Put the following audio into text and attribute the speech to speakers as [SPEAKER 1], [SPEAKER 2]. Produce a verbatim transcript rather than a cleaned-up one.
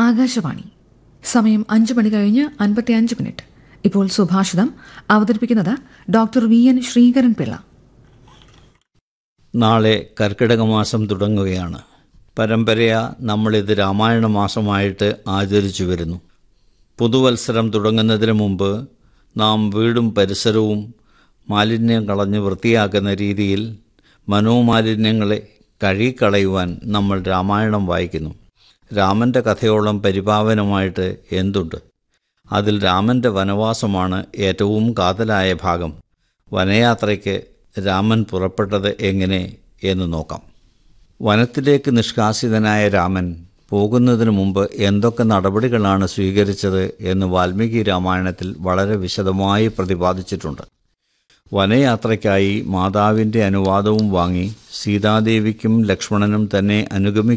[SPEAKER 1] ആകാശവാണി. സമയം അഞ്ചു മണി കഴിഞ്ഞ് അൻപത്തിയഞ്ച് മിനിറ്റ്. ഇപ്പോൾ സുഭാഷിതം അവതരിപ്പിക്കുന്നത് doctor V N Sreekaran Pillai.
[SPEAKER 2] നാളെ കർക്കിടക മാസം തുടങ്ങുകയാണ്. പരമ്പരയാ നമ്മളിത് രാമായണ മാസമായിട്ട് ആചരിച്ചു വരുന്നു. പുതുവത്സരം തുടങ്ങുന്നതിന് മുമ്പ് നാം വീടും പരിസരവും മാലിന്യം കളഞ്ഞ് വൃത്തിയാക്കുന്ന രീതിയിൽ മനോമാലിന്യങ്ങളെ കഴുകിക്കളയുവാൻ നമ്മൾ രാമായണം വായിക്കുന്നു. രാമൻ്റെ കഥയോളം പരിപാവനമായിട്ട് എന്തുണ്ട്? അതിൽ രാമൻ്റെ വനവാസമാണ് ഏറ്റവും കാതലായ ഭാഗം. വനയാത്രയ്ക്ക് രാമൻ പുറപ്പെട്ടത് എങ്ങനെ എന്ന് നോക്കാം. വനത്തിലേക്ക് നിഷ്കാസിതനായ രാമൻ പോകുന്നതിന് മുമ്പ് എന്തൊക്കെ നടപടികളാണ് സ്വീകരിച്ചത് എന്ന് വാൽമീകി രാമായണത്തിൽ വളരെ വിശദമായി പ്രതിപാദിച്ചിട്ടുണ്ട്. വനയാത്രയ്ക്കായി മാതാവിൻ്റെ അനുവാദവും വാങ്ങി സീതാദേവിക്കും ലക്ഷ്മണനും തന്നെ അനുഗമിക്കും